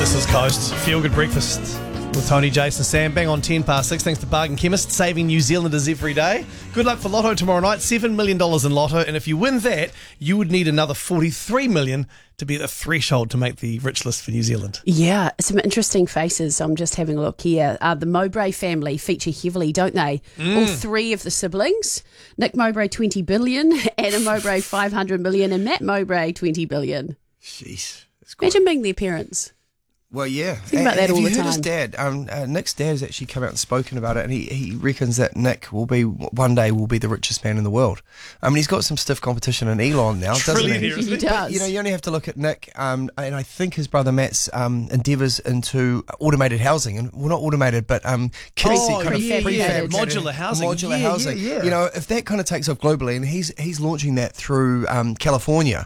This is Coast. Feel Good Breakfast with Tony, Jason, Sam. Bang on 6:10. Thanks to Bargain Chemist, saving New Zealanders every day. Good luck for Lotto tomorrow night. $7 million in Lotto. And if you win that, you would need another $43 million to be at the threshold to make the rich list for New Zealand. Yeah, some interesting faces. I'm just having a look here. The Mowbray family feature heavily, don't they? All three of the siblings. Nick Mowbray, 20 billion. Anna Mowbray, 500 million. And Matt Mowbray, 20 billion. Jeez. Imagine being their parents. Well, yeah. Think about that all the Have you time. heard his dad? Nick's dad has actually come out and spoken about it, and he reckons that Nick one day will be the richest man in the world. I mean, he's got some stiff competition in Elon now, doesn't he? Trillionaire, isn't He does. But, you only have to look at Nick, and I think his brother Matt's endeavours into automated housing, and well, not automated, but prefabricated. Modular housing. Modular Yeah, housing. yeah, yeah. If that kind of takes off globally, and he's launching that through California,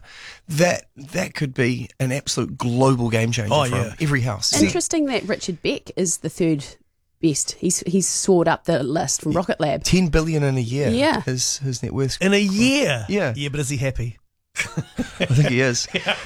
that could be an absolute global game changer for every house. Interesting that Richard Beck is the third best. He's soared up the list from Rocket Lab. 10 billion in a year. Yeah. His net worth. In a year? Yeah. Yeah, but is he happy? I think he is.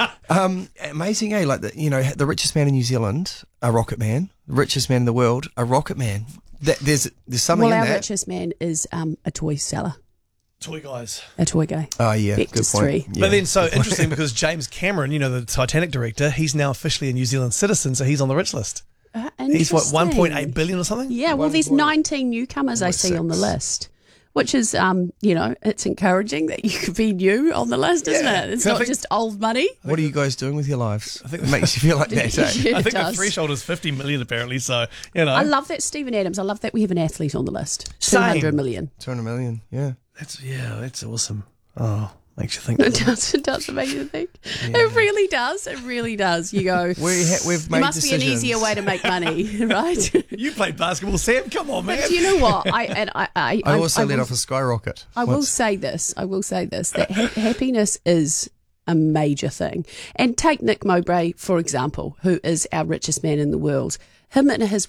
Amazing, eh? Like the richest man in New Zealand, a rocket man. The richest man in the world, a rocket man. There's something Well, in our that. richest man is a toy seller, Toy guys. a toy guy. Oh yeah, Beck good is point. three. Yeah. But then so interesting because James Cameron, the Titanic director, he's now officially a New Zealand citizen, so he's on the rich list. He's what, 1.8 billion or something? Yeah, well, there's 19 newcomers I see on the list, which is, it's encouraging that you could be new on the list, isn't it? It's not just old money. What are you guys doing with your lives? I think it makes you feel like that. Eh? Yeah, I it think the does. threshold is 50 million apparently, so, I love that Stephen Adams. I love that we have an athlete on the list. Same. 200 million. 200 million. Yeah. That's awesome. Oh, makes you think. It does make you think. It really does. It really does. You go, We've made there must decisions. be an easier way to make money, right? You played basketball, Sam. Come on, man. But you know what? I also let will- off a skyrocket. I will say this. That happiness is a major thing. And take Nick Mowbray, for example, who is our richest man in the world. Him and his